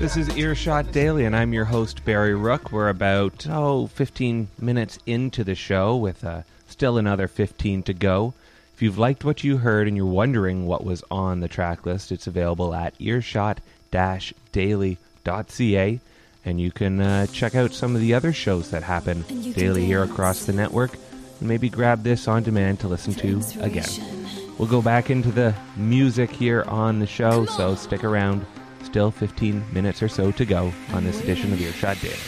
This is Earshot Daily, and I'm your host, Barry Rook. We're about, 15 minutes into the show with still another 15 to go. If you've liked what you heard and you're wondering what was on the track list, it's available at earshot-daily.ca, and you can check out some of the other shows that happen daily here across the network, and maybe grab this on demand to listen to again. We'll go back into the music here on the show, so stick around. Still 15 minutes or so to go on this edition of Earshot Daily.